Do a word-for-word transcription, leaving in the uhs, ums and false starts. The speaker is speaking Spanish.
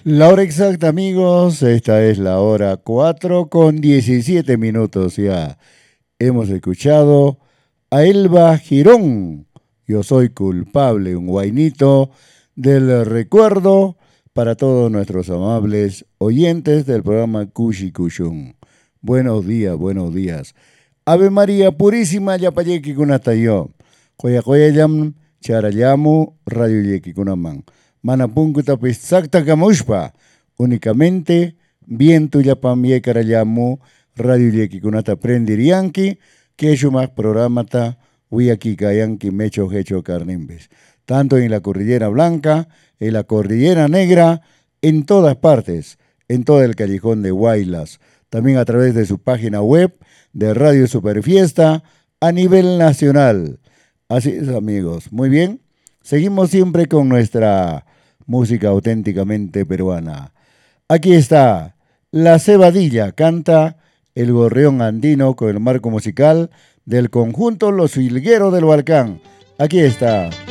La hora exacta, amigos, esta es la hora cuatro con diecisiete minutos ya. Hemos escuchado a Elba Girón. Yo soy culpable, un guainito del recuerdo para todos nuestros amables oyentes del programa Cushi Cushun. Buenos días, buenos días. Ave María Purísima, Yapayeki Kunatayo. Koya Koya Yam, Charayamu, Radio Yeki Kunaman. Manapunkuta Pisakta Kamushpa. Únicamente, viento yapam Yekarayamu, Radio Yeki Kunata Prendirianki, que más programata, Uyaki Kayanki Mecho Hecho Carnimbes. Tanto en la Cordillera Blanca, en la Cordillera Negra, en todas partes, en todo el callejón de Huaylas, también a través de su página web de Radio Superfiesta a nivel nacional. Así es, amigos. Muy bien. Seguimos siempre con nuestra música auténticamente peruana. Aquí está La Cebadilla, canta el Gorrión Andino con el marco musical del conjunto Los Filgueros del Balcán. Aquí está.